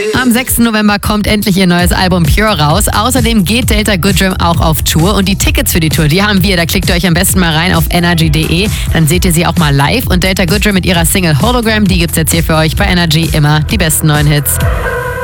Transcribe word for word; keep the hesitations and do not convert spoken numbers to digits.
Am sechsten November kommt endlich ihr neues Album Pure raus. Außerdem geht Delta Goodrem auch auf Tour. Und die Tickets für die Tour, die haben wir. Da klickt ihr euch am besten mal rein auf energy punkt de. Dann seht ihr sie auch mal live. Und Delta Goodrem mit ihrer Single Hologram, die gibt's jetzt hier für euch bei Energy. Immer die besten neuen Hits.